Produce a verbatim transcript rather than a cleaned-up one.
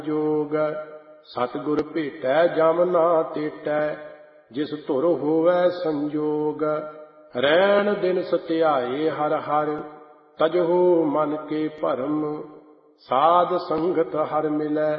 ਜੋਗ। ਸਤਿਗੁਰ ਭੇਟੈ ਜਮ ਨਾ ਤੇਟੈ, ਜਿਸ ਧੁਰ ਹੋਵੈ ਸੰਜੋਗ। ਰੈਣ ਦਿਨ ਸਤਿਆਏ ਹਰਿ ਹਰਿ, ਤਜਹੁ ਮਨ ਕੇ ਭਰਮ। ਸਾਧ ਸੰਗਤ ਹਰਿ ਮਿਲੈ